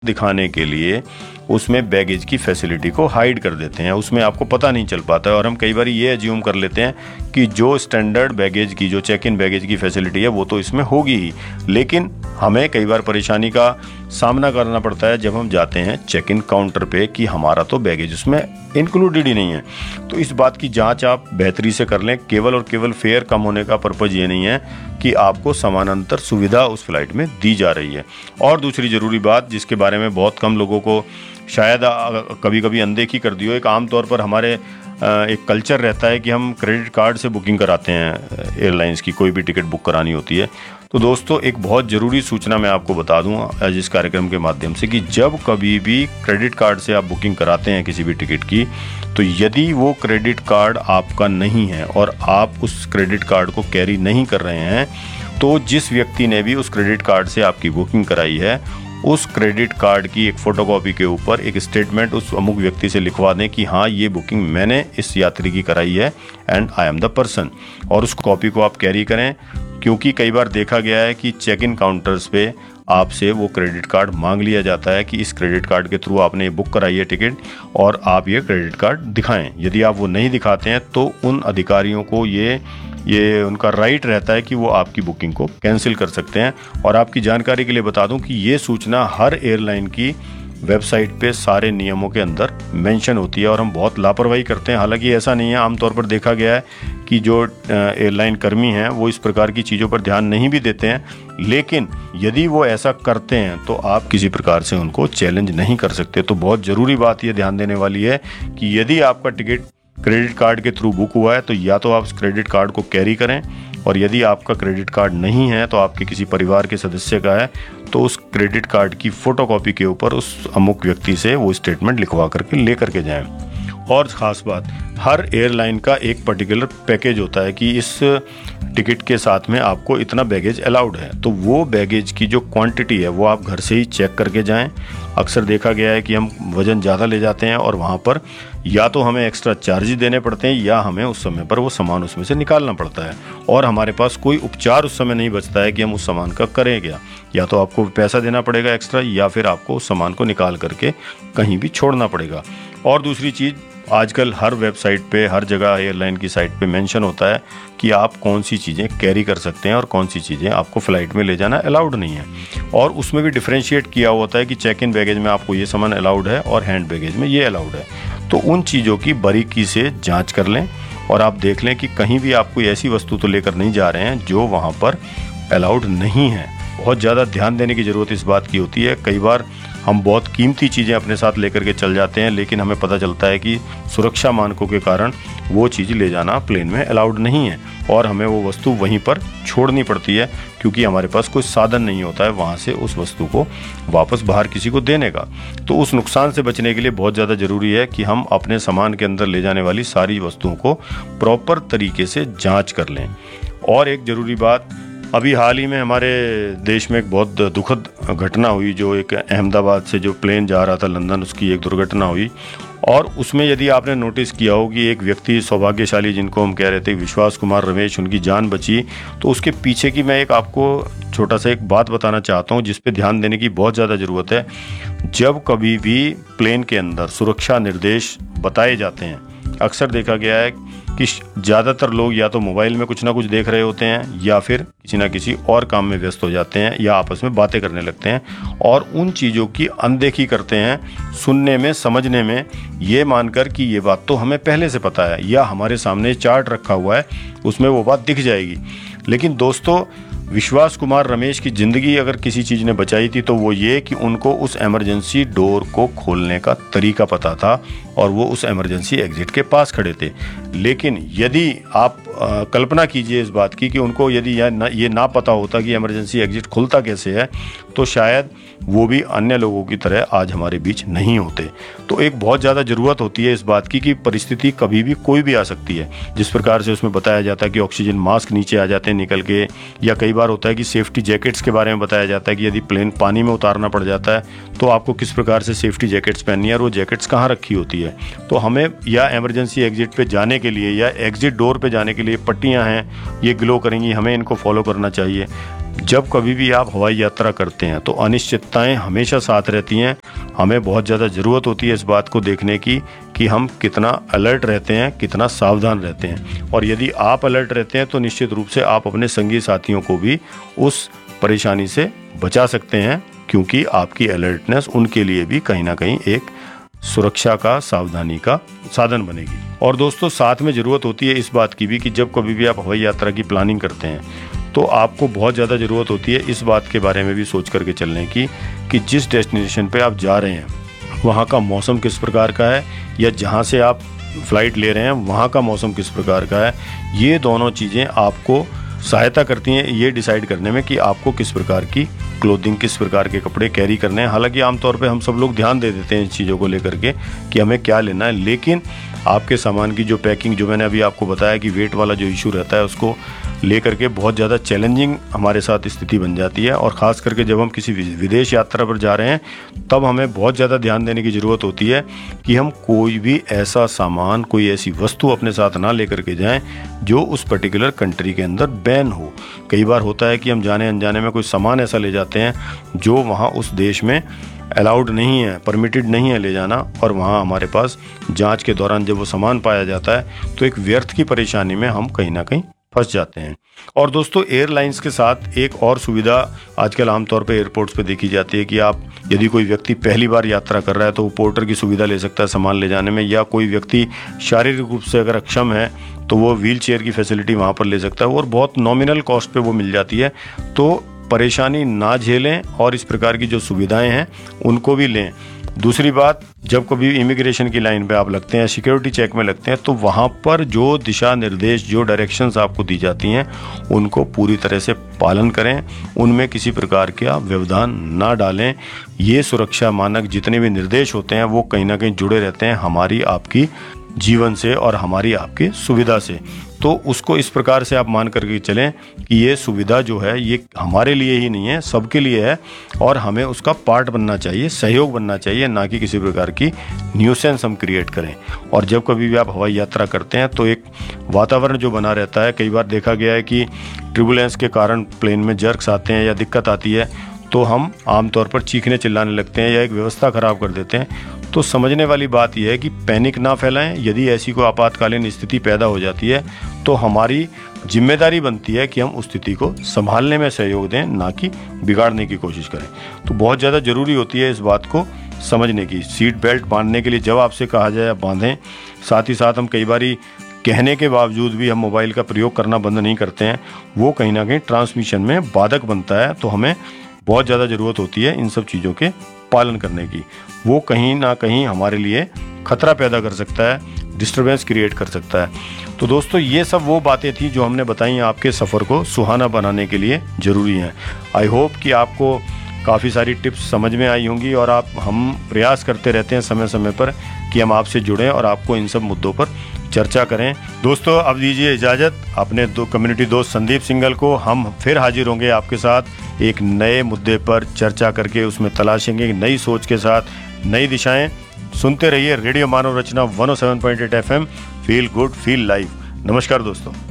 दिखाने के लिए उसमें बैगेज की फैसिलिटी को हाइड कर देते हैं, उसमें आपको पता नहीं चल पाता है। और हम कई बार ये एज्यूम कर लेते हैं कि जो स्टैंडर्ड बैगेज की, जो चेक इन बैगेज की फैसिलिटी है वो तो इसमें होगी ही, लेकिन हमें कई बार परेशानी का सामना करना पड़ता है जब हम जाते हैं चेक इन काउंटर पे कि हमारा तो बैगेज उसमें इंक्लूडेड ही नहीं है। तो इस बात की जांच आप बेहतरी से कर लें। केवल और केवल फेयर कम होने का पर्पज़ ये नहीं है कि आपको समानांतर सुविधा उस फ्लाइट में दी जा रही है। और दूसरी ज़रूरी बात जिसके बारे में बहुत कम लोगों को शायद कभी कभी अनदेखी कर दी हो, एक आम तौर पर हमारे एक कल्चर रहता है कि हम क्रेडिट कार्ड से बुकिंग कराते हैं एयरलाइंस की, कोई भी टिकट बुक करानी होती है। तो दोस्तों एक बहुत ज़रूरी सूचना मैं आपको बता दूं आज इस कार्यक्रम के माध्यम से कि जब कभी भी क्रेडिट कार्ड से आप बुकिंग कराते हैं किसी भी टिकट की, तो यदि वो क्रेडिट कार्ड आपका नहीं है और आप उस क्रेडिट कार्ड को कैरी नहीं कर रहे हैं, तो जिस व्यक्ति ने भी उस क्रेडिट कार्ड से आपकी बुकिंग कराई है उस क्रेडिट कार्ड की एक फ़ोटोकॉपी के ऊपर एक स्टेटमेंट उस अमुक व्यक्ति से लिखवा दें कि हाँ ये बुकिंग मैंने इस यात्री की कराई है and I am the person, और उस कॉपी को आप कैरी करें। क्योंकि कई बार देखा गया है कि चेक इन काउंटर्स पे आपसे वो क्रेडिट कार्ड मांग लिया जाता है कि इस क्रेडिट कार्ड के थ्रू आपने ये बुक कराई है टिकट और आप ये क्रेडिट कार्ड दिखाएं। यदि आप वो नहीं दिखाते हैं तो उन अधिकारियों को ये उनका राइट रहता है कि वो आपकी बुकिंग को कैंसिल कर सकते हैं। और आपकी जानकारी के लिए बता दूं कि ये सूचना हर एयरलाइन की वेबसाइट पे सारे नियमों के अंदर मेंशन होती है और हम बहुत लापरवाही करते हैं। हालांकि ऐसा नहीं है, आमतौर पर देखा गया है कि जो एयरलाइन कर्मी हैं वो इस प्रकार की चीज़ों पर ध्यान नहीं भी देते हैं, लेकिन यदि वो ऐसा करते हैं तो आप किसी प्रकार से उनको चैलेंज नहीं कर सकते। तो बहुत ज़रूरी बात ये ध्यान देने वाली है कि यदि आपका टिकट क्रेडिट कार्ड के थ्रू बुक हुआ है तो या तो आप उस क्रेडिट कार्ड को कैरी करें, और यदि आपका क्रेडिट कार्ड नहीं है तो आपके किसी परिवार के सदस्य का है तो उस क्रेडिट कार्ड की फ़ोटोकॉपी के ऊपर उस अमुक व्यक्ति से वो स्टेटमेंट लिखवा करके ले करके जाएं। और ख़ास बात, हर एयरलाइन का एक पर्टिकुलर पैकेज होता है कि इस टिकट के साथ में आपको इतना बैगेज अलाउड है, तो वो बैगेज की जो क्वांटिटी है वो आप घर से ही चेक करके जाएं। अक्सर देखा गया है कि हम वज़न ज़्यादा ले जाते हैं और वहाँ पर या तो हमें एक्स्ट्रा चार्जेस देने पड़ते हैं या हमें उस समय पर वो सामान उसमें से निकालना पड़ता है, और हमारे पास कोई उपचार उस समय नहीं बचता है कि हम उस सामान का करें क्या। या तो आपको पैसा देना पड़ेगा एक्स्ट्रा या फिर आपको उस सामान को निकाल करके कहीं भी छोड़ना पड़ेगा। और दूसरी चीज़, आजकल हर वेबसाइट पे, हर जगह एयरलाइन की साइट पे मेंशन होता है कि आप कौन सी चीज़ें कैरी कर सकते हैं और कौन सी चीज़ें आपको फ़्लाइट में ले जाना अलाउड नहीं है। और उसमें भी डिफरेंशिएट किया होता है कि चेक इन बैगेज में आपको ये सामान अलाउड है और हैंड बैगेज में ये अलाउड है। तो उन चीज़ों की बारीकी से जांच कर लें और आप देख लें कि कहीं भी आप कोई ऐसी वस्तु तो लेकर नहीं जा रहे हैं जो वहाँ पर अलाउड नहीं है। बहुत ज़्यादा ध्यान देने की ज़रूरत इस बात की होती है। कई बार हम बहुत कीमती चीज़ें अपने साथ लेकर के चल जाते हैं, लेकिन हमें पता चलता है कि सुरक्षा मानकों के कारण वो चीज़ ले जाना प्लेन में अलाउड नहीं है और हमें वो वस्तु वहीं पर छोड़नी पड़ती है क्योंकि हमारे पास कोई साधन नहीं होता है वहाँ से उस वस्तु को वापस बाहर किसी को देने का। तो उस नुकसान से बचने के लिए बहुत ज़्यादा ज़रूरी है कि हम अपने सामान के अंदर ले जाने वाली सारी वस्तुओं को प्रॉपर तरीके से जाँच कर लें। और एक ज़रूरी बात, अभी हाल ही में हमारे देश में एक बहुत दुखद घटना हुई, जो एक अहमदाबाद से जो प्लेन जा रहा था लंदन, उसकी एक दुर्घटना हुई। और उसमें यदि आपने नोटिस किया हो कि एक व्यक्ति सौभाग्यशाली, जिनको हम कह रहे थे विश्वास कुमार रमेश, उनकी जान बची। तो उसके पीछे की मैं एक आपको छोटा सा एक बात बताना चाहता हूँ जिस पे ध्यान देने की बहुत ज़्यादा ज़रूरत है। जब कभी भी प्लेन के अंदर सुरक्षा निर्देश बताए जाते हैं, अक्सर देखा गया है कि ज़्यादातर लोग या तो मोबाइल में कुछ ना कुछ देख रहे होते हैं या फिर किसी ना किसी और काम में व्यस्त हो जाते हैं या आपस में बातें करने लगते हैं और उन चीज़ों की अनदेखी करते हैं, सुनने में, समझने में, ये मानकर कि ये बात तो हमें पहले से पता है या हमारे सामने चार्ट रखा हुआ है उसमें वो बात दिख जाएगी। लेकिन दोस्तों, विश्वास कुमार रमेश की ज़िंदगी अगर किसी चीज़ ने बचाई थी तो वो ये कि उनको उस इमरजेंसी डोर को खोलने का तरीका पता था और वो उस इमरजेंसी एग्जिट के पास खड़े थे। लेकिन यदि आप कल्पना कीजिए इस बात की कि उनको यदि ये ना पता होता कि इमरजेंसी एग्जिट खुलता कैसे है, तो शायद वो भी अन्य लोगों की तरह आज हमारे बीच नहीं होते। तो एक बहुत ज़्यादा ज़रूरत होती है इस बात की कि परिस्थिति कभी भी कोई भी आ सकती है। जिस प्रकार से उसमें बताया जाता है कि ऑक्सीजन मास्क नीचे आ जाते हैं निकल के, या कई बार होता है कि सेफ्टी जैकेट्स के बारे में बताया जाता है कि यदि प्लेन पानी में उतारना पड़ जाता है तो आपको किस प्रकार से सेफ्टी जैकेट्स पहननी है और वो जैकेट्स कहाँ रखी होती है। तो हमें या इमरजेंसी एग्जिट पे जाने के लिए या एग्जिट डोर पे जाने के लिए पट्टियाँ हैं, ये ग्लो करेंगी, हमें इनको फॉलो करना चाहिए। जब कभी भी आप हवाई यात्रा करते हैं तो अनिश्चितताएं हमेशा साथ रहती हैं। हमें बहुत ज़्यादा ज़रूरत होती है इस बात को देखने की कि हम कितना अलर्ट रहते हैं, कितना सावधान रहते हैं। और यदि आप अलर्ट रहते हैं तो निश्चित रूप से आप अपने संगी साथियों को भी उस परेशानी से बचा सकते हैं, क्योंकि आपकी अलर्टनेस उनके लिए भी कहीं ना कहीं एक सुरक्षा का, सावधानी का साधन बनेगी। और दोस्तों, साथ में ज़रूरत होती है इस बात की भी कि जब कभी भी आप हवाई यात्रा की प्लानिंग करते हैं तो आपको बहुत ज़्यादा ज़रूरत होती है इस बात के बारे में भी सोच करके चलने की कि जिस डेस्टिनेशन पे आप जा रहे हैं वहाँ का मौसम किस प्रकार का है, या जहाँ से आप फ्लाइट ले रहे हैं वहाँ का मौसम किस प्रकार का है। ये दोनों चीज़ें आपको सहायता करती हैं ये डिसाइड करने में कि आपको किस प्रकार की क्लोथिंग, किस प्रकार के कपड़े कैरी करने हैं। हालांकि आमतौर पे हम सब लोग ध्यान दे देते हैं इस चीज़ों को लेकर के कि हमें क्या लेना है, लेकिन आपके सामान की जो पैकिंग, जो मैंने अभी आपको बताया कि वेट वाला जो इशू रहता है, उसको लेकर के बहुत ज़्यादा चैलेंजिंग हमारे साथ स्थिति बन जाती है। और ख़ास करके जब हम किसी विदेश यात्रा पर जा रहे हैं तब हमें बहुत ज़्यादा ध्यान देने की ज़रूरत होती है कि हम कोई भी ऐसा सामान, कोई ऐसी वस्तु अपने साथ ना लेकर के जाएं जो उस पर्टिकुलर कंट्री के अंदर बैन हो। कई बार होता है कि हम जाने अनजाने में कोई सामान ऐसा ले जाते हैं जो वहाँ उस देश में अलाउड नहीं है, परमिटेड नहीं है ले जाना, और वहाँ हमारे पास जांच के दौरान जब वो सामान पाया जाता है तो एक व्यर्थ की परेशानी में हम कहीं ना कहीं फंस जाते हैं। और दोस्तों, एयरलाइंस के साथ एक और सुविधा आजकल आमतौर पे एयरपोर्ट्स पे देखी जाती है कि आप, यदि कोई व्यक्ति पहली बार यात्रा कर रहा है तो वो पोर्टर की सुविधा ले सकता है सामान ले जाने में, या कोई व्यक्ति शारीरिक रूप से अगर अक्षम है तो वो व्हील चेयर की फैसिलिटी वहाँ पर ले सकता है और बहुत नॉमिनल कॉस्ट पे वो मिल जाती है। तो परेशानी ना झेलें और इस प्रकार की जो सुविधाएं हैं उनको भी लें। दूसरी बात, जब कभी इमिग्रेशन की लाइन पे आप लगते हैं, सिक्योरिटी चेक में लगते हैं, तो वहाँ पर जो दिशा निर्देश, जो डायरेक्शंस आपको दी जाती हैं उनको पूरी तरह से पालन करें, उनमें किसी प्रकार का व्यवधान ना डालें। ये सुरक्षा मानक जितने भी निर्देश होते हैं वो कहीं ना कहीं जुड़े रहते हैं हमारी आपकी जीवन से और हमारी आपकी सुविधा से। तो उसको इस प्रकार से आप मान करके चलें कि ये सुविधा जो है ये हमारे लिए ही नहीं है, सबके लिए है, और हमें उसका पार्ट बनना चाहिए, सहयोग बनना चाहिए, ना कि किसी प्रकार की न्यूसेंस हम क्रिएट करें। और जब कभी भी आप हवाई यात्रा करते हैं तो एक वातावरण जो बना रहता है, कई बार देखा गया है कि ट्रिबुलेंस के कारण प्लेन में जर्क्स आते हैं या दिक्कत आती है तो हम आमतौर पर चीखने चिल्लाने लगते हैं या एक व्यवस्था खराब कर देते हैं। तो समझने वाली बात यह है कि पैनिक ना फैलाएं। यदि ऐसी कोई आपातकालीन स्थिति पैदा हो जाती है तो हमारी जिम्मेदारी बनती है कि हम उस स्थिति को संभालने में सहयोग दें, ना कि बिगाड़ने की कोशिश करें। तो बहुत ज़्यादा ज़रूरी होती है इस बात को समझने की। सीट बेल्ट बांधने के लिए जब आपसे कहा जाए आप बांधें। साथ ही साथ हम कई बारी कहने के बावजूद भी हम मोबाइल का प्रयोग करना बंद नहीं करते हैं, वो कहीं ना कहीं ट्रांसमिशन में बाधक बनता है। तो हमें बहुत ज़्यादा ज़रूरत होती है इन सब चीज़ों के पालन करने की। वो कहीं ना कहीं हमारे लिए खतरा पैदा कर सकता है, डिस्टरबेंस क्रिएट कर सकता है। तो दोस्तों, ये सब वो बातें थी जो हमने बताई आपके सफ़र को सुहाना बनाने के लिए ज़रूरी हैं। आई होप कि आपको काफ़ी सारी टिप्स समझ में आई होंगी, और हम प्रयास करते रहते हैं समय समय पर कि हम आपसे जुड़ें और आपको इन सब मुद्दों पर चर्चा करें। दोस्तों, अब दीजिए इजाज़त अपने कम्युनिटी दोस्त संदीप सिंघल को। हम फिर हाजिर होंगे आपके साथ एक नए मुद्दे पर चर्चा करके, उसमें तलाशेंगे नई सोच के साथ नई दिशाएं। सुनते रहिए रेडियो मानव रचना 107.8 FM। Feel good, feel live. नमस्कार दोस्तों।